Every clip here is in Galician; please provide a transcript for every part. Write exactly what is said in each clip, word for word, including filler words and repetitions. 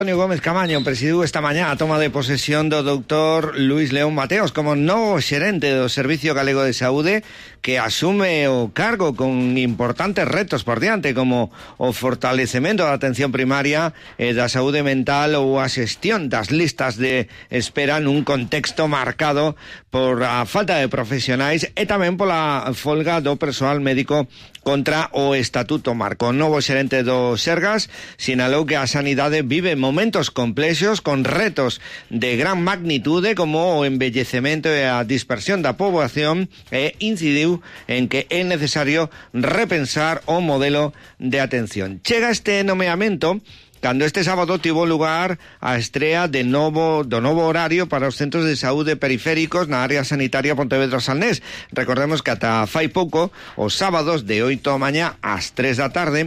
Antonio Gómez Camaño presidiu esta mañá a toma de posesión do doutor Luís León Mateos como novo xerente do Servicio Galego de Saúde, que asume o cargo con importantes retos por diante, como o fortalecemento da atención primaria e da saúde mental ou a xestión das listas de espera nun contexto marcado por a falta de profesionais e tamén pola folga do persoal médico contra o Estatuto Marco. O novo xerente do Sergas sinalou que a sanidade vive momentos complexos con retos de gran magnitude como o envellecemento e a dispersión da poboación e incidiu en que é necesario repensar o modelo de atención. Chega este nomeamento cando este sábado tivo lugar a estrea de novo, do novo horario para os centros de saúde periféricos na área sanitaria Pontevedra-Salnés. Recordemos que ata fai pouco, os sábados de oito da mañá ás tres da tarde,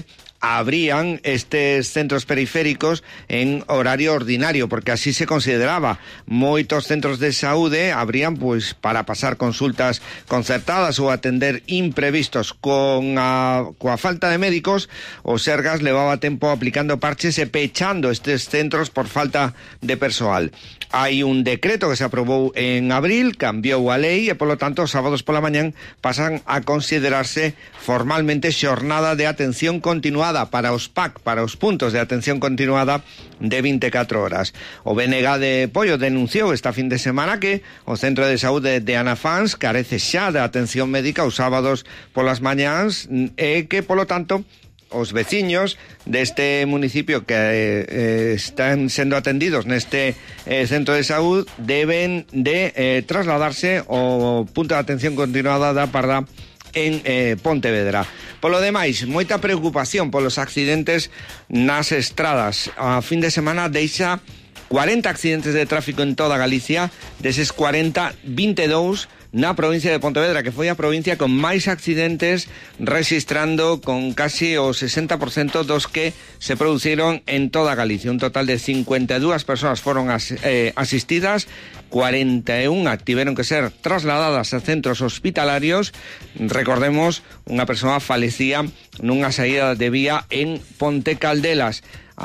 abrían estes centros periféricos en horario ordinario, porque así se consideraba. Moitos centros de saúde abrían pois para pasar consultas concertadas ou atender imprevistos. Con a, coa falta de médicos, o Sergas levaba tempo aplicando parches e pechando estes centros por falta de persoal. Hai un decreto que se aprobou en abril, cambiou a lei e, polo tanto, os sábados pola mañán pasan a considerarse formalmente xornada de atención continuada para os P A C, para os puntos de atención continuada de vinte e catro horas. O B N G de Pollo denunciou esta fin de semana que o Centro de Saúde de Anafáns carece xa de atención médica os sábados polas mañáns e que, polo tanto, os veciños deste municipio que eh, están sendo atendidos neste eh, centro de saúde deben de eh, trasladarse ao punto de atención continuada da Parda en eh, Pontevedra. Polo demais, moita preocupación polos accidentes nas estradas. A fin de semana deixa cuarenta accidentes de tráfico en toda Galicia, deses cuarenta, vinte e dous na provincia de Pontevedra, que foi a provincia con máis accidentes, registrando con casi o sesenta por cento dos que se produciron en toda Galicia. Un total de cincuenta e dúas persoas foron as, eh, asistidas, cuarenta e unha tiveron que ser trasladadas a centros hospitalarios. Recordemos, unha persoa falecía nunha saída de vía en Ponte Caldelas.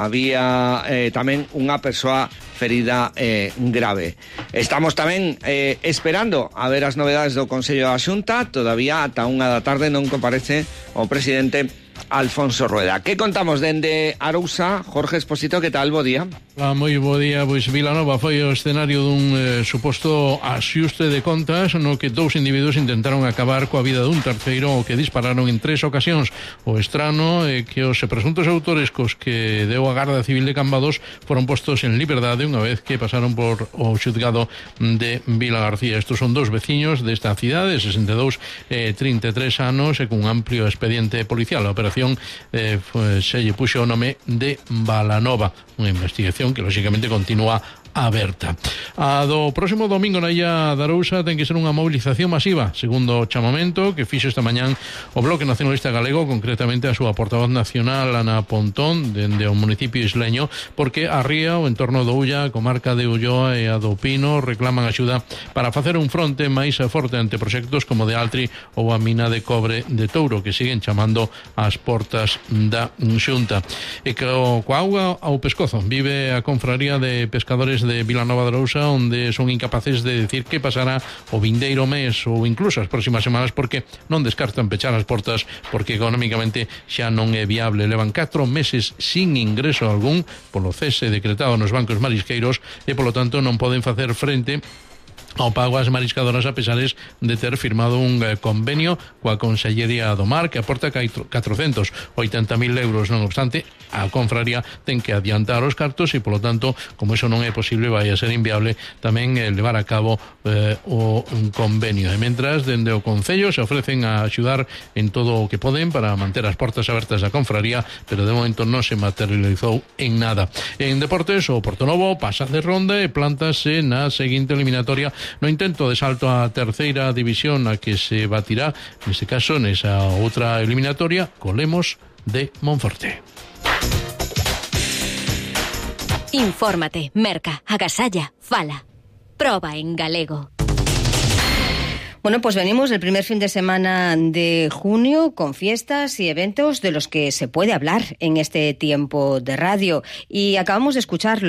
Había eh, tamén unha persoa ferida eh, grave. Estamos tamén eh, esperando a ver as novedades do Consello da Xunta. Todavía ata unha da tarde non comparece o presidente Alfonso Rueda. Que contamos dende Arousa? Jorge Expósito, que tal? Bo día. Ah, moi bo día, pois Vilanova foi o escenario dun eh, suposto axuste de contas no que dous individuos intentaron acabar coa vida dun terceiro o que dispararon en tres ocasións. O estrano é eh, que os presuntos autores cos que deu a Garda Civil de Cambados foron postos en liberdade unha vez que pasaron por o xuzgado de Vila García. Estos son dous veciños desta cidade, sesenta e dous e trinta e tres anos, e cun amplio expediente policial. A operación eh, se lle puxo o nome de Balanova, unha investigación que lógicamente continúa aberta. A do próximo domingo na Illa de Arousa ten que ser unha movilización masiva, segundo o chamamento que fixo esta mañán o Bloque Nacionalista Galego, concretamente a súa portavoz nacional Ana Pontón, dende o municipio isleño, porque a ría, o entorno do Ulla, a comarca de Ulloa e a do Pino reclaman axuda para facer un fronte máis forte ante proxectos como de Altri ou a mina de cobre de Touro, que siguen chamando ás portas da Xunta. E que coa auga ao pescozo vive a confraría de pescadores de Vilanova de Arousa, onde son incapaces de decir que pasará o vindeiro mes ou incluso as próximas semanas, porque non descartan pechar as portas porque económicamente xa non é viable. Levan catro meses sin ingreso algún polo cese decretado nos bancos marisqueiros e polo tanto non poden facer frente ao pago ás mariscadoras a pesares de ter firmado un eh, convenio coa Consellería do Mar que aporta catrocentos oitenta mil euros. Non obstante, a confraría ten que adiantar os cartos e, polo tanto, como iso non é posible, vai a ser inviable tamén eh, levar a cabo eh, o un convenio. E mentras, dende o Concello se ofrecen a axudar en todo o que poden para manter as portas abertas da confraría, pero de momento non se materializou en nada. En deportes, o Portonovo pasa de ronda e plantase na seguinte eliminatoria no intento de salto á terceira división a que se batirá, neste caso, nesa outra eliminatoria, co Lemos de Monforte. Infórmate, merca, agasalla, fala. Proba en galego. Bueno, pues venimos el primer fin de semana de junio con fiestas y eventos de los que se puede hablar en este tiempo de radio. Y acabamos de escucharlo.